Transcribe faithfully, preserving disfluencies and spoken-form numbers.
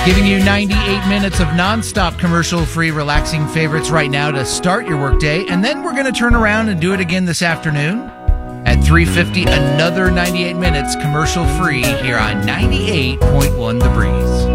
Giving you ninety-eight minutes of nonstop commercial-free relaxing favorites right now to start your workday. And then we're going to turn around and do it again this afternoon at three fifty, another ninety-eight minutes commercial-free here on ninety-eight point one The Breeze.